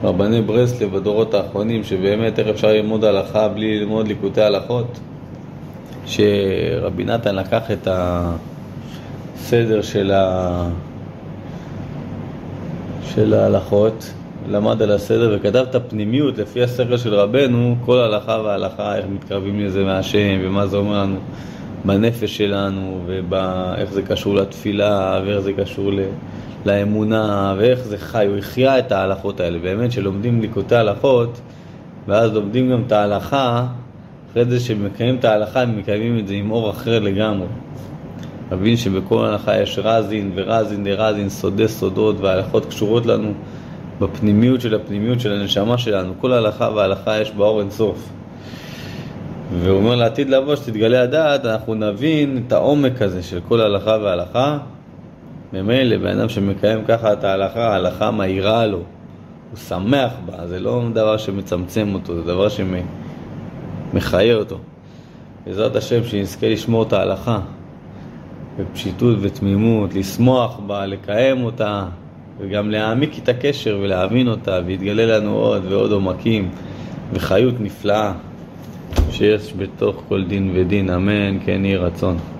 רבני ברסלב בדורות האחרונים, שבאמת איך אפשר ללמוד הלכה בלי ללמוד ליקוטי הלכות, שרבי נתן לקח את הסדר של ההלכות, למד על הסדר וכתב את הפנימיות לפי הסדר של רבנו, כל הלכה וההלכה, איך מתקרבים לזה מהשם ומה זה אומר לנו בנפש שלנו, ואיך זה קשור לתפילה ואיך זה קשור לאמונה ואיך זה חי. הוא החיה את ההלכות האלה, באמת שלומדים ליקוטי הלכות ואז לומדים גם את ההלכה, אחרי זה שמקיימים את ההלכה הם מקיימים את זה עם אור אחר לגמרי. מבין שבכל ההלכה יש רזין ורזין דרזין, סודי סודות, וההלכות קשורות לנו בפנימיות של הנשמה שלנו. כל ההלכה וההלכה יש באור אינסוף. והוא אומר לעתיד לבוא שתתגלה הדעת, אנחנו נבין את העומק הזה של כל ההלכה וההלכה. ממילא באדם שמקיים ככה את ההלכה, ההלכה מהירה לו, הוא שמח בה, זה לא דבר שמצמצם אותו, זה דבר שמחיה אותו. בעזרת השם שנזכה לשמור את ההלכה בפשיטות ותמימות, לשמוח בה, לקיים אותה, וגם להעמיק את הקשר ולהבין אותה, ויתגלה לנו עוד ועוד עומקים וחיות נפלאה שיש בתוך כל דין ודין. אמן, כן יהי רצון.